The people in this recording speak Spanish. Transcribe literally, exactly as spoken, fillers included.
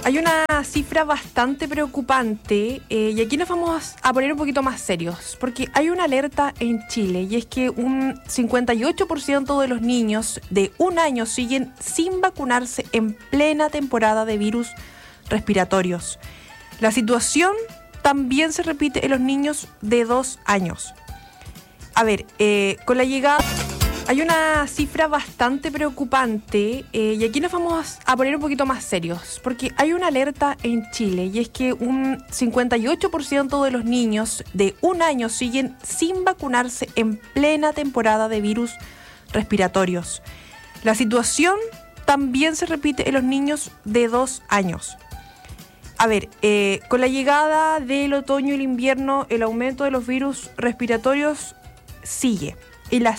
Hay una cifra bastante preocupante eh, y aquí nos vamos a poner un poquito más serios, porque hay una alerta en Chile y es que un cincuenta y ocho por ciento de los niños de un año siguen sin vacunarse en plena temporada de virus respiratorios. La situación también se repite en los niños de dos años. A ver, eh, con la llegada... Hay una cifra bastante preocupante eh, y aquí nos vamos a poner un poquito más serios, porque hay una alerta en Chile y es que un cincuenta y ocho por ciento de los niños de un año siguen sin vacunarse en plena temporada de virus respiratorios. La situación también se repite en los niños de dos años. A ver, eh, con la llegada del otoño y el invierno, el aumento de los virus respiratorios sigue. Y la